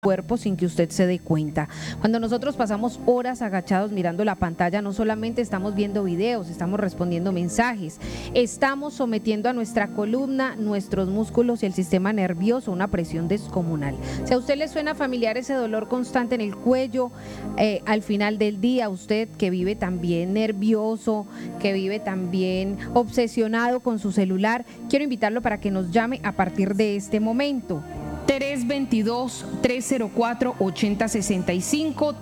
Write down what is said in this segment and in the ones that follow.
cuerpo sin que usted se dé cuenta. Cuando nosotros pasamos horas agachados mirando la pantalla, no solamente estamos viendo videos, estamos respondiendo mensajes, estamos sometiendo a nuestra columna, nuestros músculos y el sistema nervioso a una presión descomunal. Si a usted le suena familiar ese dolor constante en el cuello, al final del día, usted que vive también nervioso, que vive también obsesionado con su celular, quiero invitarlo para que nos llame a partir de este momento. 322-304-8065,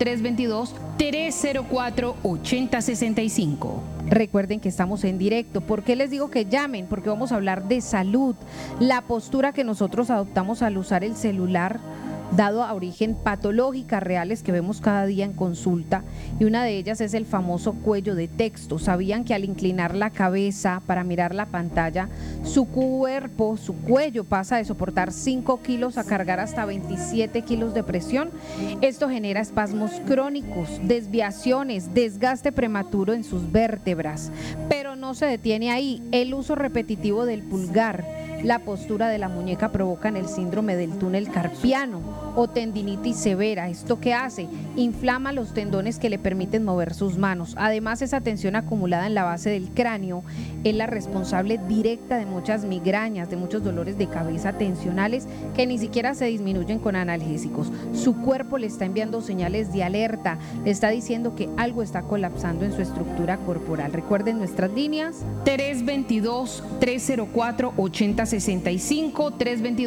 322-304-8065. Recuerden que estamos en directo. ¿Por qué les digo que llamen? Porque vamos a hablar de salud, la postura que nosotros adoptamos al usar el celular, dado a origen patológicas reales que vemos cada día en consulta, y una de ellas es el famoso cuello de texto. ¿Sabían que al inclinar la cabeza para mirar la pantalla, su cuerpo, su cuello pasa de soportar 5 kilos a cargar hasta 27 kilos de presión? Esto genera espasmos crónicos, desviaciones, desgaste prematuro en sus vértebras. Pero no se detiene ahí. El uso repetitivo del pulgar, la postura de la muñeca provocan el síndrome del túnel carpiano o tendinitis severa. ¿Esto qué hace? Inflama los tendones que le permiten mover sus manos. Además, esa tensión acumulada en la base del cráneo es la responsable directa de muchas migrañas, de muchos dolores de cabeza tensionales que ni siquiera se disminuyen con analgésicos. Su cuerpo le está enviando señales de alerta, le está diciendo que algo está colapsando en su estructura corporal. Recuerden nuestras líneas: 322-304-8065,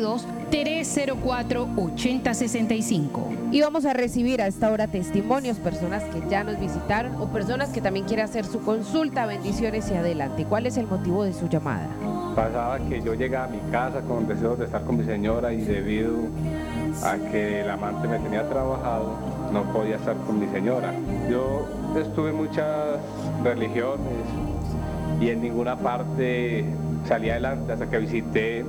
322-304-8065. Y vamos a recibir a esta hora testimonios, personas que ya nos visitaron o personas que también quieren hacer su consulta. Bendiciones y adelante. ¿Cuál es el motivo de su llamada? Pasaba que yo llegaba a mi casa con deseos de estar con mi señora y debido a que el amante me tenía trabajado, no podía estar con mi señora. Yo estuve en muchas religiones y en ninguna parte salí adelante hasta que visité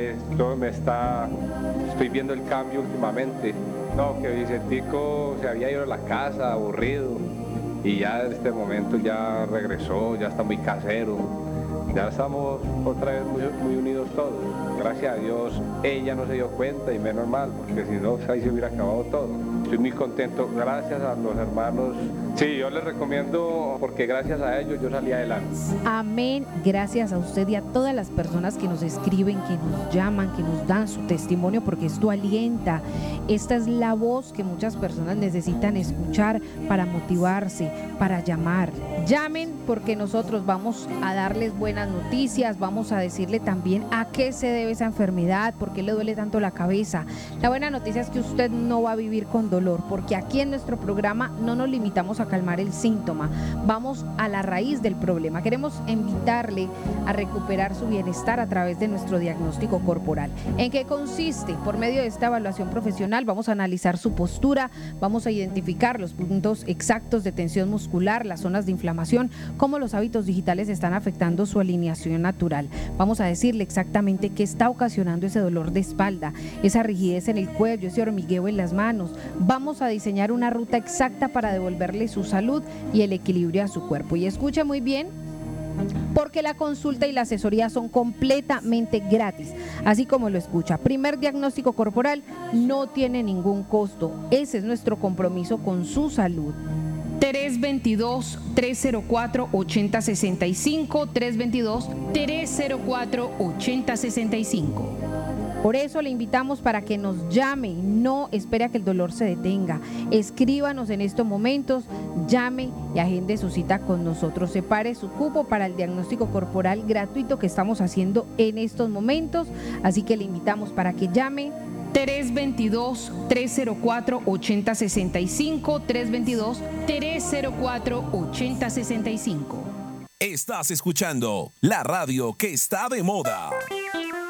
estoy viendo el cambio últimamente. No, que Vicentico se había ido a la casa aburrido y ya en este momento ya regresó, ya está muy casero, ya estamos otra vez muy unidos todos. Gracias a Dios ella no se dio cuenta y menos mal, porque si no ahí se hubiera acabado todo. Estoy muy contento, gracias a los hermanos. Sí, yo les recomiendo porque gracias a ellos yo salí adelante. Amén, gracias a usted y a todas las personas que nos escriben, que nos llaman, que nos dan su testimonio, porque esto alienta. Esta es la voz que muchas personas necesitan escuchar para motivarse, para llamar. Llamen porque nosotros vamos a darles buenas noticias, vamos a decirle también a qué se debe esa enfermedad, por qué le duele tanto la cabeza. La buena noticia es que usted no va a vivir con dolor, porque aquí en nuestro programa no nos limitamos a calmar el síntoma, vamos a la raíz del problema. Queremos invitarle a recuperar su bienestar a través de nuestro diagnóstico corporal. ¿En qué consiste? Por medio de esta evaluación profesional vamos a analizar su postura, vamos a identificar los puntos exactos de tensión muscular, las zonas de inflamación, cómo los hábitos digitales están afectando su alineación natural. Vamos a decirle exactamente qué está ocasionando ese dolor de espalda, esa rigidez en el cuello, ese hormigueo en las manos. Vamos a diseñar una ruta exacta para devolverle su salud y el equilibrio a su cuerpo. Y escuche muy bien, porque la consulta y la asesoría son completamente gratis, así como lo escucha. Primer diagnóstico corporal no tiene ningún costo. Ese es nuestro compromiso con su salud. 322-304-8065, 322-304-8065. Por eso le invitamos para que nos llame, no espere a que el dolor se detenga. Escríbanos en estos momentos, llame y agende su cita con nosotros. Separe su cupo para el diagnóstico corporal gratuito que estamos haciendo en estos momentos. Así que le invitamos para que llame. 322-304-8065, 322-304-8065. Estás escuchando la radio que está de moda.